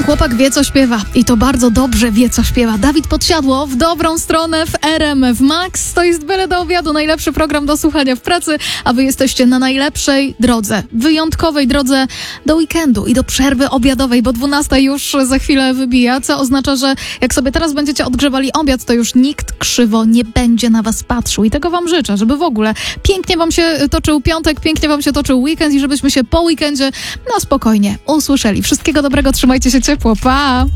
Chłopak wie, co śpiewa i to bardzo dobrze wie, co śpiewa. Dawid Podsiadło w dobrą stronę w RMF Max. To jest byle do obiadu, najlepszy program do słuchania w pracy, a wy jesteście na najlepszej drodze, wyjątkowej drodze do weekendu i do przerwy obiadowej, bo 12 już za chwilę wybija, co oznacza, że jak sobie teraz będziecie odgrzewali obiad, to już nikt krzywo nie będzie na was patrzył i tego wam życzę, żeby w ogóle pięknie wam się toczył piątek, pięknie wam się toczył weekend i żebyśmy się po weekendzie na spokojnie usłyszeli. Wszystkiego dobrego, trzymajcie się ciepło, pa!